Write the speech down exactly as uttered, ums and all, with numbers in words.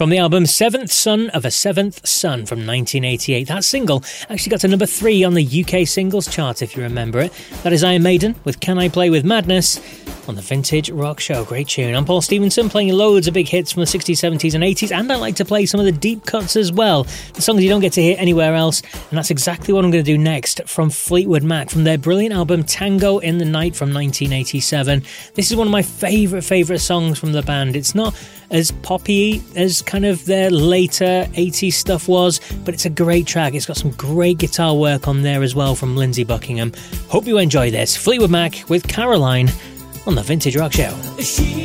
From the album Seventh Son of a Seventh Son from nineteen eighty-eight. That single actually got to number three on the U K singles chart, if you remember it. That is Iron Maiden with Can I Play With Madness on the Vintage Rock Show. Great tune. I'm Paul Stevenson, playing loads of big hits from the sixties, seventies and eighties, and I like to play some of the deep cuts as well, the songs you don't get to hear anywhere else, and that's exactly what I'm going to do next from Fleetwood Mac, from their brilliant album Tango in the Night from nineteen eighty-seven. This is one of my favourite, favourite songs from the band. It's not as poppy as kind of their later eighties stuff was, but it's a great track. It's got some great guitar work on there as well from Lindsey Buckingham. Hope you enjoy this. Fleetwood Mac with Caroline on the Vintage Rock Show.